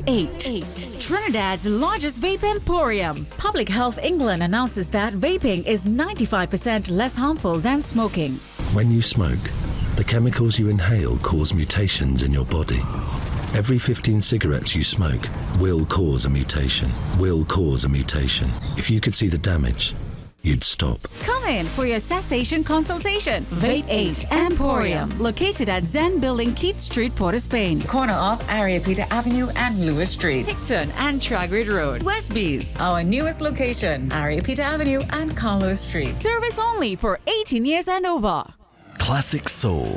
8. Trinidad's largest vape emporium. Public Health England announces that vaping is 95% less harmful than smoking. When you smoke, the chemicals you inhale cause mutations in your body. Every 15 cigarettes you smoke will cause a mutation. If you could see the damage, you'd stop. Come in for your cessation consultation. Vape 8 Emporium, located at Zen Building, Keith Street, Port of Spain. Corner of Ariapita Avenue and Lewis Street. Hickton and Tragrid Road, Westbees. Our newest location, Ariapita Avenue and Carlos Street. Service only for 18 years and over. Classic soul